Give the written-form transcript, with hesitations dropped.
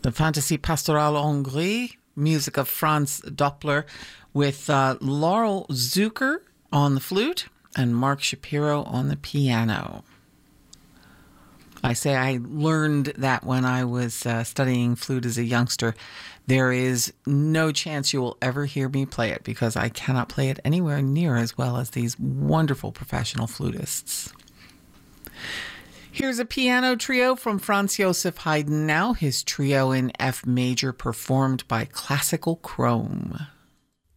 the Fantasy Pastorale Hongrie, music of Franz Doppler, with Laurel Zucker on the flute and Mark Shapiro on the piano. I say I learned that when I was studying flute as a youngster. There is no chance you will ever hear me play it because I cannot play it anywhere near as well as these wonderful professional flutists. Here's a piano trio from Franz Joseph Haydn now, his trio in F major performed by Classical Chrome.